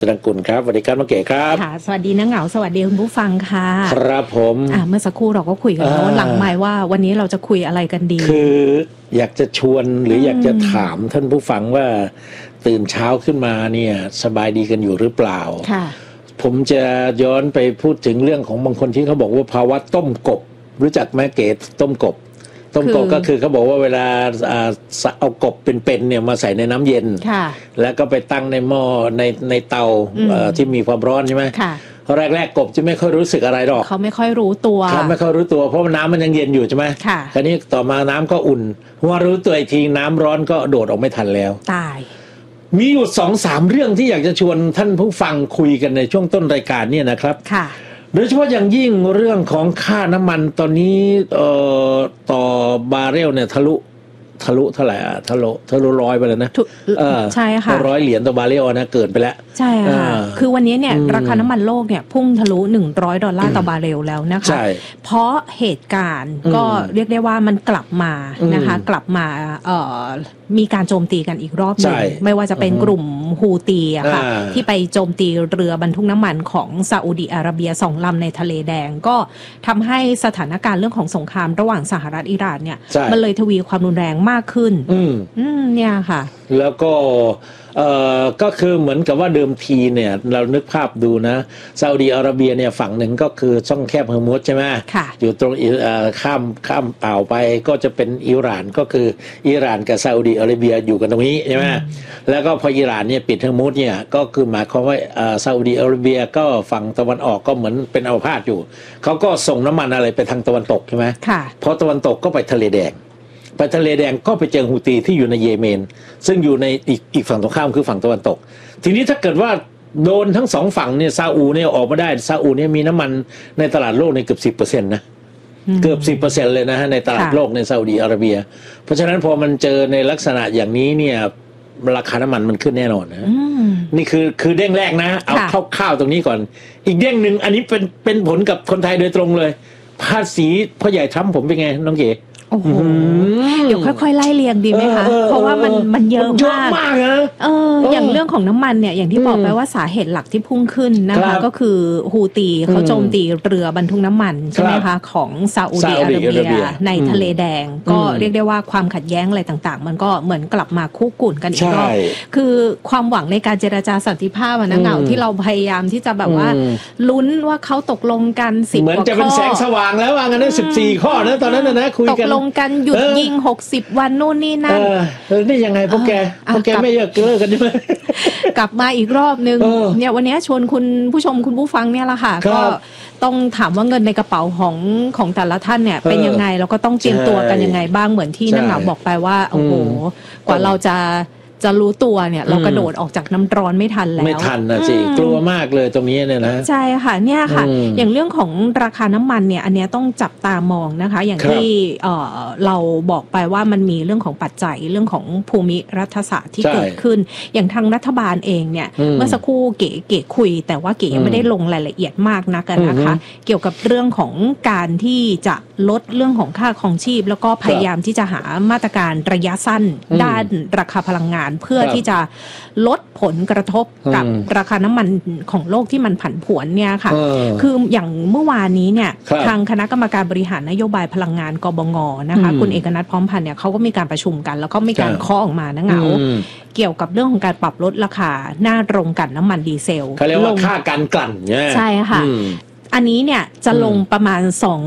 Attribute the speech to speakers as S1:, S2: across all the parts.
S1: ดังกุลครับสวัสดีครับน้องเก๋ครับ
S2: ค่ะสวัสดีน้าเหงาสวัสดีคุณผู้ฟังค่ะ
S1: ครับผม
S2: เมื่อสักครู่เราก็คุยกันแล้วหลังไมค์ว่าวันนี้เราจะคุยอะไรกันดี
S1: คืออยากจะชวนหรืออยากจะถามท่านผู้ฟังว่าตื่นเช้าขึ้นมาเนี่ยสบายดีกันอยู่หรือเปล่า
S2: ค่ะ
S1: ผมจะย้อนไปพูดถึงเรื่องของบางคนที่เขาบอกว่าภาวะต้มกบรู้จักไหมเก๋ต้มกบก็คือเขาบอกว่าเวลาเอากบเป็นๆเนี่ยมาใส่ในน้ำเย็นแล้วก็ไปตั้งในหม้อในเตาที่มีความร้อนใช่ไหมแรกๆกบจะไม่ค่อยรู้สึกอะไรหรอก
S2: เขาไม่ค่อยรู้ตัว
S1: เขาไม่ค่อยรู้ตัวเพราะน้ำมันยังเย็นอยู่ใช่ไหมคราวนี้ต่อมาน้ำก็อุ่นว่ารู้ตัวอีกทีน้ำร้อนก็โดดออกไม่ทันแล้ว
S2: ตาย
S1: มีอยู่ 2-3 เรื่องที่อยากจะชวนท่านผู้ฟังคุยกันในช่วงต้นรายการเนี่ยนะครับ
S2: ค่ะ
S1: โดยเฉพาะอย่างยิ่งเรื่องของค่าน้ำมันตอนนี้ต่อบาร์เรลเนี่ยทะลุเท่าไหร่ทะลุ100ไปแล้วนะ
S2: ใช่ค่ะ
S1: $100ต่อบาร์เรลนะเกินไปแล้ว
S2: ใช่ค่ะคือวันนี้เนี่ยราคาน้ำมันโลกเนี่ยพุ่งทะลุ$100ต่อบาร์เรลแล้วนะคะเพราะเหตุการณ์ก็เรียกได้ว่ามันกลับมานะคะกลับมามีการโจมตีกันอีกรอบหนึ่งไม่ว่าจะเป็นกลุ่มฮูตีอะค่ะที่ไปโจมตีเรือบรรทุกน้ำมันของซาอุดิอาระเบีย2 ลำในทะเลแดงก็ทำให้สถานการณ์เรื่องของสงครามระหว่างสหรัฐอิหร่านเนี่ยมันเลยทวีความรุนแรงมากขึ้นเนี่ยค่ะ
S1: แล้วก็คือเหมือนกับว่าเดิมทีเนี่ยเรานึกภาพดูนะซาอุดิอาระเบียเนี่ยฝั่งหนึ่งก็คือช่องแคบฮอร์มุซใช่ไหมอยู่ตรงข้ามอ่าวไปก็จะเป็นอิหร่านก็คืออิหร่านกับซาอุดิอาระเบียอยู่กันตรงนี้ใช่ไหมแล้วก็พออิหร่านเนี่ยปิดฮอร์มุซเนี่ยก็คือหมายความว่าซาอุดิอาระเบียก็ฝั่งตะวันออกก็เหมือนเป็นอัมพาตอยู่เขาก็ส่งน้ำมันอะไรไปทางตะวันตกใช่ไหมพอตะวันตกก็ไปทะเลแดงไปทะเลแดงก็ไปเจอฮูตีที่อยู่ในเยเมนซึ่งอยู่ในอีกฝั่งตรงข้ามคือฝั่งตะวันตกทีนี้ถ้าเกิดว่าโดนทั้งสองฝั่งเนี่ยซาอุเนี่ยออกมาได้ซาอุเนี่ยมีน้ำมันในตลาดโลกในเกือบ 10% นะเกือบ 10% เลยนะฮะในตลาดโลกในซาอุดิอาระเบียเพราะฉะนั้นพอมันเจอในลักษณะอย่างนี้เนี่ยราคาน้ำมันมันขึ้นแน่นอนนะนี่คือเด้งแรกนะเอาข้าวตรงนี้ก่อนอีกเด้งนึงอันนี้เป็นผลกับคนไทยโดยตรงเลยภาษีพ่อใหญ่ทรัมป์ผมเป็นไงน้องเก๋
S2: โอ้โหเดี๋ยวค่อยๆไล่เรียงดีไหมคะเพราะว่ามันเยอะมาก
S1: นะ
S2: อย่างเรื่องของน้ำมันเนี่ยอย่างที่บอกไปว่าสาเหตุหลักที่พุ่งขึ้นนะคะก็คือฮูตีเขาโจมตีเรือบรรทุกน้ำมันใช่ไหมคะของซาอุดิอาระเบียในทะเลแดงก็เรียกได้ว่าความขัดแย้งอะไรต่างๆมันก็เหมือนกลับมาคุกรุ่นกันอีกรอบคือความหวังในการเจรจาสันติภาพนะเหงาที่เราพยายามที่จะแบบว่าลุ้นว่าเขาตกลงกัน10
S1: เหมือนจะเป็นแสงสว่างแล้วว่างั้นได้14 ข้อนะตอนนั้นนะคุยกัน
S2: กันหยุดยิง60 วันนู่นนี่นั่น
S1: นี่ยังไงพวกแกไม่อยากเลิกกันใช่ไหม
S2: กลับมาอีกรอบนึงเนี่ยวันนี้ชวนคุณผู้ชมคุณผู้ฟังเนี่ยแหละค่ะก็ต้องถามว่าเงินในกระเป๋าของแต่ละท่านเนี่ยเป็นยังไงแล้วก็ต้องเตรียมตัวกันยังไงบ้างเหมือนที่น้าเหงาบอกไปว่าโอ้โหกว่าเราจะรู้ตัวเนี่ยเรากระโดดออกจากน้ำร้อนไม่ทันแล้ว
S1: ไม่ทันนะสิกลัวมากเลยตรงนี้เนี่ยนะ
S2: ใช่ค่ะเนี่ยค่ะอย่างเรื่องของราคาน้ำมันเนี่ยอันนี้ต้องจับตามองนะคะอย่างที่เราบอกไปว่ามันมีเรื่องของปัจจัยเรื่องของภูมิรัฐศาสตร์ที่เกิดขึ้นอย่างทางรัฐบาลเองเนี่ยเมื่อสักครู่เก๋คุยแต่ว่าเก๋ยังไม่ได้ลงรายละเอียดมากนักนะคะเกี่ยวกับเรื่องของการที่จะลดเรื่องของค่าครองชีพแล้วก็พยายามที่จะหามาตรการระยะสั้นด้านราคาพลังงานเพื่อที่จะลดผลกระทบกับราคาน้ำมันของโลกที่มันผันผวนเนี่ยค่ะคืออย่างเมื่อวานนี้เนี่ยทางคณะกรรมการบริหารนโยบายพลังงานกบง.นะคะคุณเอกนัทพร้อมพันธ์เนี่ยเขาก็มีการประชุมกันแล้วก็มีการเคาะออกมานะเหงาเกี่ยวกับเรื่องของการปรับลดราคาหน้าโรงกลั่นน้ำมันดีเซล
S1: เขาเรียกว่าค่าการกลั่น
S2: ใช่ค่ะอันนี้เนี่ยจะลงประมาณ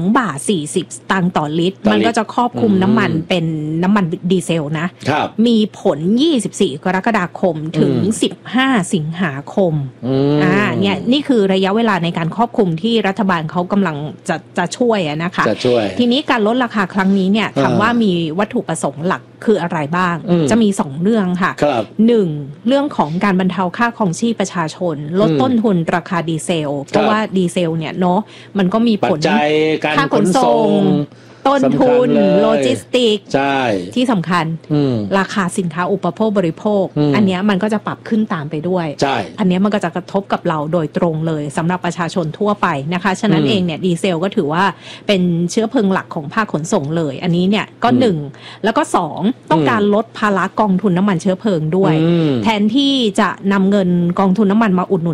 S2: $2.40 ต่อลิตรมันก็จะครอบคลุมน้ำมันเป็นน้ำมันดีเซลนะมีผล24 กรกฎาคมถึง15 สิงหาคมเนี่ยนี่คือระยะเวลาในการครอบคลุมที่รัฐบาลเขากำลังจะช่วยนะคะทีนี้การลดราคาครั้งนี้เนี่ยถามว่ามีวัตถุประสงค์หลักคืออะไรบ้างจะมี2เรื่องค่ะ1เรื่องของการบรรเทาค่าครองชีพประชาชนลดต้นทุนราคาดีเซลเพราะว่าดีเซลเนี่ยเนาะมันก็มีผล
S1: ค่าขนส่ง
S2: ต้นทุนโลจิสติก
S1: ใช่
S2: ที่สำคัญราคาสินค้าอุปโภคบริโภคอันนี้มันก็จะปรับขึ้นตามไปด้วย
S1: ใช่
S2: อันนี้มันก็จะกระทบกับเราโดยตรงเลยสำหรับประชาชนทั่วไปนะคะฉะนั้นเองเนี่ยดีเซลก็ถือว่าเป็นเชื้อเพลิงหลักของภาคขนส่งเลยอันนี้เนี่ยก็1แล้วก็2ต้องการลดภาระกองทุนน้ำมันเชื้อเพลิงด้วยแทนที่จะนำเงินกองทุนน้ำมันมาอุดหนุน